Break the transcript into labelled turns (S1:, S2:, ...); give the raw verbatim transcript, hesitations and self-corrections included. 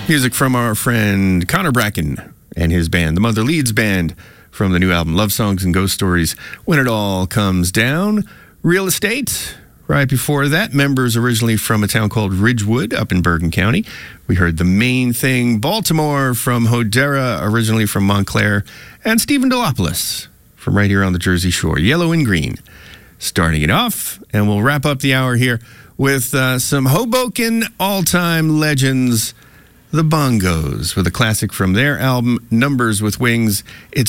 S1: Music from our friend Connor Bracken and his band, the Mother Leeds Band, from the new album Love Songs and Ghost Stories, When It All Comes Down. Real Estate. Right before that, members originally from a town called Ridgewood up in Bergen County. We heard The Main Thing, Baltimore, from Hodera, originally from Montclair, and Stephen Delopoulos from right here on the Jersey Shore, Yellow and Green. Starting it off, and we'll wrap up the hour here with uh, some Hoboken all-time legends, the Bongos, with a classic from their album, Numbers with Wings. It's